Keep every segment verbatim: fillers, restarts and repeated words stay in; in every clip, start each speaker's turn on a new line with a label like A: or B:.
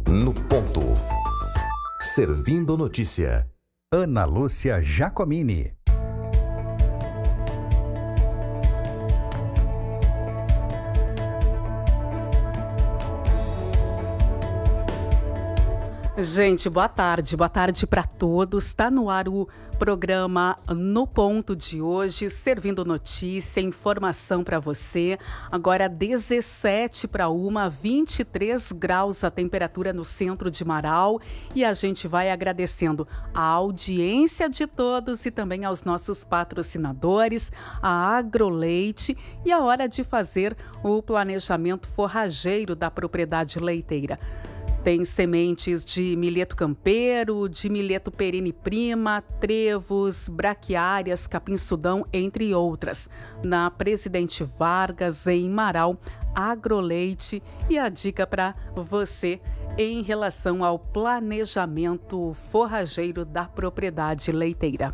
A: No ponto. Servindo notícia.
B: Ana Lúcia Jacomini.
C: Gente, boa tarde, boa tarde para todos. Está no ar o programa No Ponto de hoje, servindo notícia, informação para você. Agora dezessete para uma, vinte e três graus a temperatura no centro de Marau. E a gente vai agradecendo a audiência de todos e também aos nossos patrocinadores, a Agroleite, e a hora de fazer o planejamento forrageiro da propriedade leiteira. Tem sementes de milheto campeiro, de milheto perene prima, trevos, braquiárias, capim-sudão, entre outras. Na Presidente Vargas, em Marau, Agroleite, e a dica para você em relação ao planejamento forrageiro da propriedade leiteira.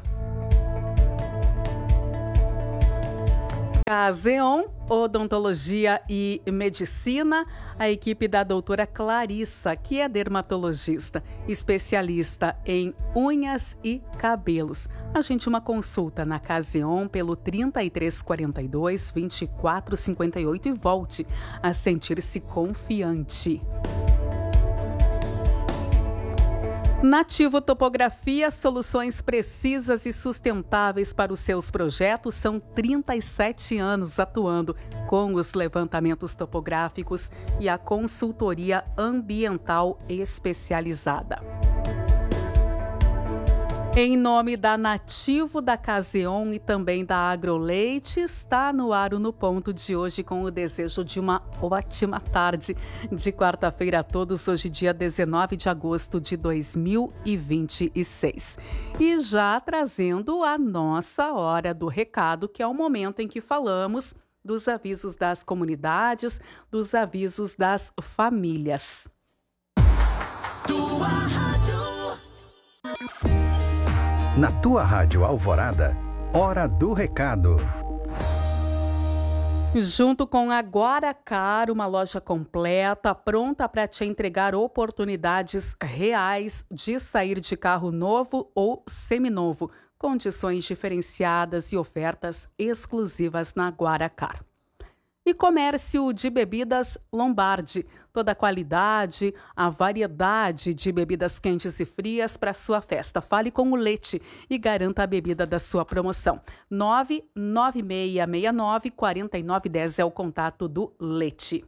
C: A Zeon Odontologia e Medicina, a equipe da doutora Clarissa, que é dermatologista, especialista em unhas e cabelos. Agende uma consulta na Caseon pelo trinta e três quarenta e dois, vinte e quatro cinquenta e oito e volte a sentir-se confiante. Nativo Topografia, soluções precisas e sustentáveis para os seus projetos. São trinta e sete anos atuando com os levantamentos topográficos e a consultoria ambiental especializada. Em nome da Nativo, da Caseon e também da Agroleite, está no ar o No Ponto de hoje com o desejo de uma ótima tarde de quarta-feira a todos, hoje dia dezenove de agosto de dois mil e vinte e seis. E já trazendo a nossa hora do recado, que é o momento em que falamos dos avisos das comunidades, dos avisos das famílias.
B: Tua rádio. Na tua Rádio Alvorada, hora do recado.
C: Junto com a Guaracar, uma loja completa, pronta para te entregar oportunidades reais de sair de carro novo ou seminovo, condições diferenciadas e ofertas exclusivas na Guaracar. E comércio de bebidas Lombardi, toda a qualidade, a variedade de bebidas quentes e frias para sua festa. Fale com o Leite e garanta a bebida da sua promoção. nove nove seis seis nove quatro nove um zero é o contato do Leite.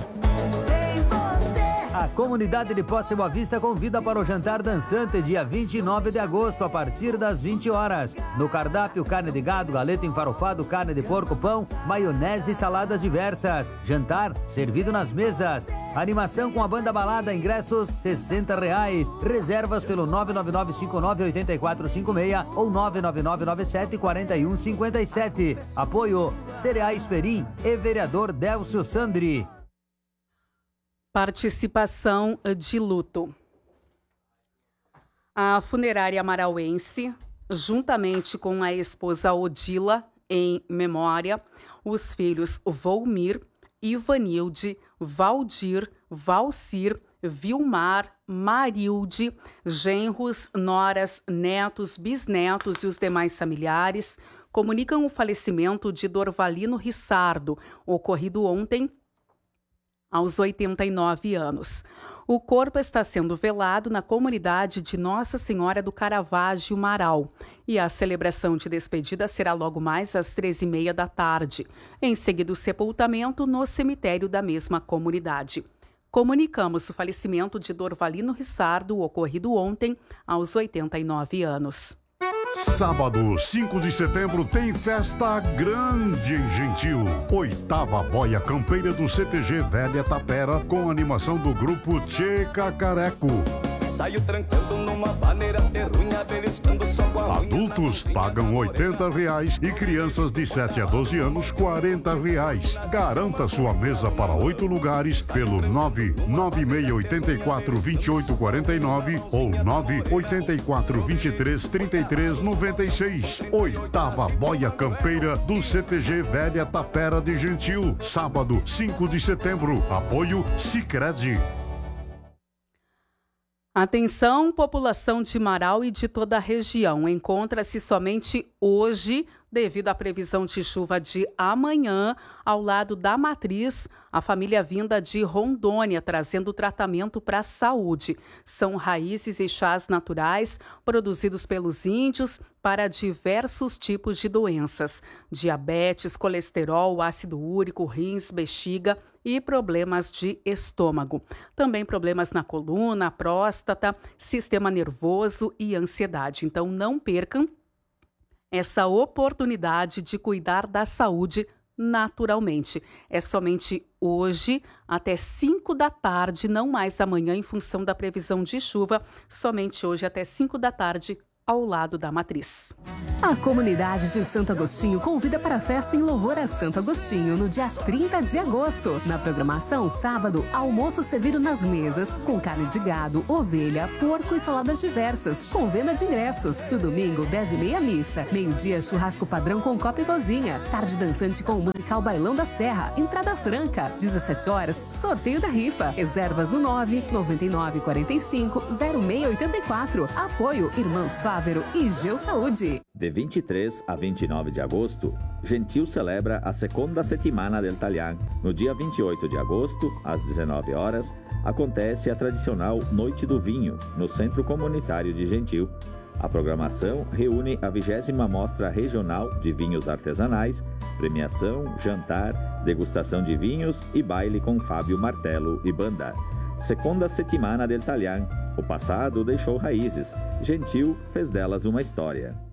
D: A comunidade de Posse Boa Vista convida para o jantar dançante dia vinte e nove de agosto, a partir das vinte horas. No cardápio, carne de gado, galeto enfarofado, carne de porco, pão, maionese e saladas diversas. Jantar servido nas mesas. Animação com a banda balada, ingressos sessenta reais. Reservas pelo nove nove nove cinco nove oito quatro cinco seis ou nove nove nove nove sete quatro um cinco sete. Apoio Cereais Perim e vereador Delcio Sandri.
C: Participação de luto. A funerária marauense, juntamente com a esposa Odila, em memória, os filhos Volmir, Ivanilde, Valdir, Valcir, Vilmar, Marilde, genros, noras, netos, bisnetos e os demais familiares, comunicam o falecimento de Dorvalino Rissardo, ocorrido ontem, aos oitenta e nove anos. O corpo está sendo velado na comunidade de Nossa Senhora do Caravaggio, Marau, e a celebração de despedida será logo mais às treze e meia da tarde. Em seguida, o sepultamento no cemitério da mesma comunidade. Comunicamos o falecimento de Dorvalino Rissardo, ocorrido ontem, aos oitenta e nove anos.
E: Sábado, cinco de setembro, tem festa grande em Gentil. Oitava boia campeira do C T G Velha Tapera, com animação do grupo Tchê Cacareco.
F: Saio trancando numa maneira terrunha, beliscando só com a
E: Adultos pagam oitenta reais e crianças de sete a doze anos quarenta reais. Garanta sua mesa para oito lugares pelo nove nove seis oito quatro dois oito quatro nove ou nove oito quatro dois três três três nove seis. Oitava boia campeira do C T G Velha Tapera de Gentil. Sábado, cinco de setembro. Apoio Sicredi.
C: Atenção, população de Marau e de toda a região. Encontra-se somente hoje, devido à previsão de chuva de amanhã, ao lado da matriz, a família vinda de Rondônia, trazendo tratamento para a saúde. São raízes e chás naturais produzidos pelos índios para diversos tipos de doenças: diabetes, colesterol, ácido úrico, rins, bexiga e problemas de estômago. Também problemas na coluna, próstata, sistema nervoso e ansiedade. Então não percam essa oportunidade de cuidar da saúde naturalmente. É somente hoje até cinco da tarde, não mais amanhã em função da previsão de chuva, somente hoje até cinco da tarde, ao lado da matriz.
G: A comunidade de Santo Agostinho convida para a festa em louvor a Santo Agostinho no dia trinta de agosto. Na programação, sábado, almoço servido nas mesas com carne de gado, ovelha, porco e saladas diversas, com venda de ingressos. No domingo, dez e meia missa. Meio-dia, churrasco padrão com copa e cozinha. Tarde dançante com o musical Bailão da Serra. Entrada franca. dezessete horas, sorteio da rifa. Reservas no nove nove nove quatro cinco zero seis oito quatro. Apoio Irmãos Fávero e Geu Saúde.
H: De vinte e três a vinte e nove de agosto, Gentil celebra a Seconda Settimana del Taglian. No dia vinte e oito de agosto, às dezenove horas, acontece a tradicional Noite do Vinho, no Centro Comunitário de Gentil. A programação reúne a vigésima Mostra Regional de Vinhos Artesanais, premiação, jantar, degustação de vinhos e baile com Fábio Martello e banda. Seconda Settimana del Taglian. O passado deixou raízes. Gentil fez delas uma história.